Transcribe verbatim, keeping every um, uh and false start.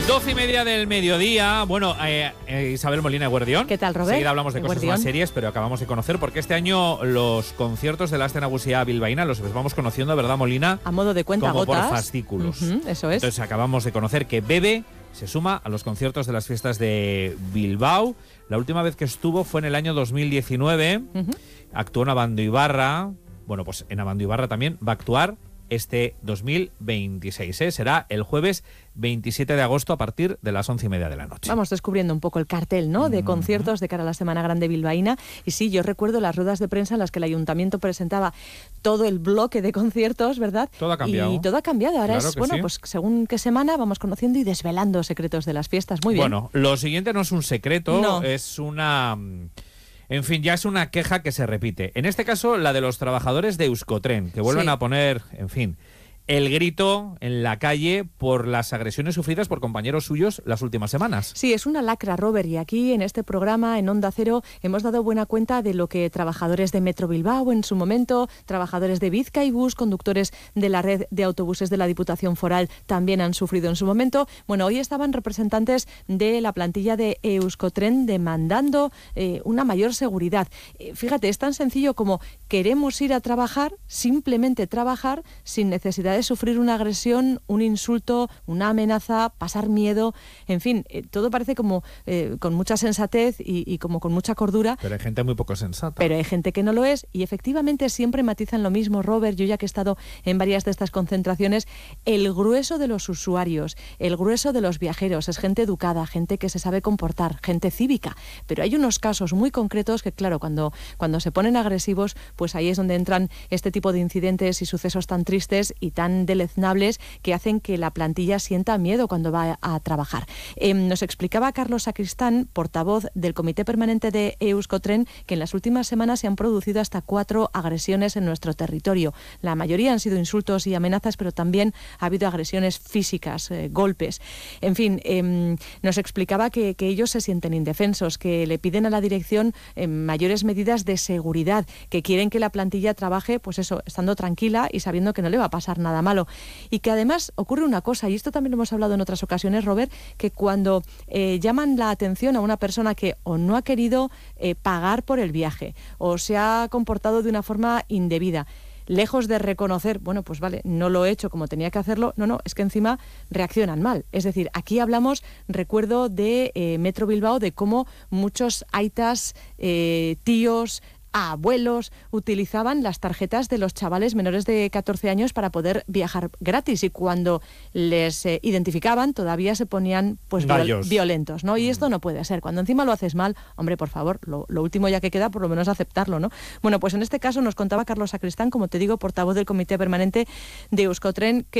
Doce y media del mediodía. Bueno, eh, eh, Isabel Molina Eguerdión. ¿Qué tal, Robert? Enseguida hablamos de cosas Eguerdión. más serias, pero acabamos de conocer, porque este año los conciertos de la Aste Nagusia bilbaína los vamos conociendo, ¿verdad, Molina? A modo de cuenta Como gotas. por fascículos. Uh-huh, eso es. Entonces acabamos de conocer que Bebe se suma a los conciertos de las fiestas de Bilbao. La última vez que estuvo fue en el año dos mil diecinueve. Uh-huh. Actuó en Abando Ibarra. Bueno, pues en Abando Ibarra también va a actuar este dos mil veintiséis, ¿eh? Será el jueves veintisiete de agosto a partir de las once y media de la noche. Vamos descubriendo un poco el cartel, ¿no?, de conciertos de cara a la Semana Grande bilbaína. Y sí, yo recuerdo las ruedas de prensa en las que el ayuntamiento presentaba todo el bloque de conciertos, ¿verdad? Todo ha cambiado. Y todo ha cambiado. Ahora Claro es, que bueno, sí. pues según qué semana vamos conociendo y desvelando secretos de las fiestas. Muy bien. Bueno, lo siguiente no es un secreto, No. es una... En fin, ya es una queja que se repite. En este caso, la de los trabajadores de Euskotren, que vuelven Sí. a poner, en fin, el grito en la calle por las agresiones sufridas por compañeros suyos las últimas semanas. Sí, es una lacra, Robert, y aquí en este programa, en Onda Cero, hemos dado buena cuenta de lo que trabajadores de Metro Bilbao en su momento, trabajadores de Bizkaibus, conductores de la red de autobuses de la Diputación Foral también han sufrido en su momento. Bueno, hoy estaban representantes de la plantilla de Euskotren demandando eh, una mayor seguridad. Eh, fíjate, es tan sencillo como queremos ir a trabajar, simplemente trabajar, sin necesidad de sufrir una agresión, un insulto, una amenaza, pasar miedo, en fin, eh, todo parece como eh, con mucha sensatez y, y como con mucha cordura. Pero hay gente muy poco sensata. Pero hay gente que no lo es y efectivamente siempre matizan lo mismo, Robert. Yo ya que he estado en varias de estas concentraciones, el grueso de los usuarios, el grueso de los viajeros es gente educada, gente que se sabe comportar, gente cívica. Pero hay unos casos muy concretos que, claro, cuando, cuando se ponen agresivos, pues ahí es donde entran este tipo de incidentes y sucesos tan tristes y tan deleznables que hacen que la plantilla sienta miedo cuando va a, a trabajar. Eh, nos explicaba Carlos Sacristán, portavoz del Comité Permanente de Euskotren, que en las últimas semanas se han producido hasta cuatro agresiones en nuestro territorio. La mayoría han sido insultos y amenazas, pero también ha habido agresiones físicas, eh, golpes. En fin, eh, nos explicaba que, que ellos se sienten indefensos, que le piden a la dirección eh, mayores medidas de seguridad, que quieren que la plantilla trabaje, pues eso, estando tranquila y sabiendo que no le va a pasar nada malo. Y que además ocurre una cosa, y esto también lo hemos hablado en otras ocasiones, Robert, que cuando eh, llaman la atención a una persona que o no ha querido eh, pagar por el viaje o se ha comportado de una forma indebida, lejos de reconocer, bueno, pues vale, no lo he hecho como tenía que hacerlo, no, no, es que encima reaccionan mal. Es decir, aquí hablamos, recuerdo de eh, Metro Bilbao, de cómo muchos aitas, eh, tíos, abuelos utilizaban las tarjetas de los chavales menores de catorce años para poder viajar gratis, y cuando les eh, identificaban todavía se ponían pues viol- violentos, ¿no? Y esto no puede ser. Cuando encima lo haces mal, hombre, por favor, lo, lo último ya que queda, por lo menos aceptarlo, ¿no? Bueno, pues en este caso nos contaba Carlos Sacristán, como te digo, portavoz del Comité Permanente de Euskotren, que